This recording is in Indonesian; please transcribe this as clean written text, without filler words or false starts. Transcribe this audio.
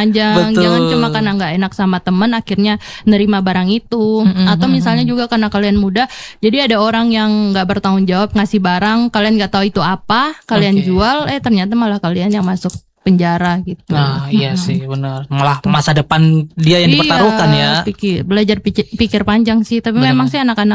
panjang. Betul. Jangan cuma karena nggak enak sama temen akhirnya nerima barang itu. Atau misalnya juga karena kalian muda, jadi ada orang yang nggak bertanggung jawab ngasih barang, kalian nggak tahu itu apa, kalian jual, ternyata malah kalian yang masuk penjara gitu. Nah iya sih benar, malah masa depan dia yang dipertaruhkan ya. Belajar pikir panjang sih, tapi memang sih anak-anak